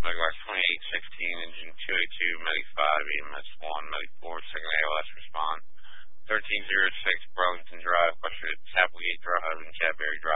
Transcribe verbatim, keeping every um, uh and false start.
Medevac twenty-eight sixteen, engine two eighty-two, Medic five, E M S one, Medic four, second A L S respond. thirteen oh six Burlington Drive, question at Chapelgate Drive and Cadbury Drive.